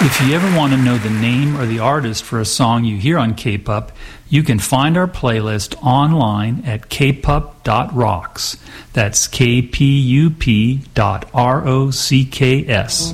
If you ever want to know the name or the artist for a song you hear on K-Pup, you can find our playlist online at kpup.rocks. That's kpup.rocks.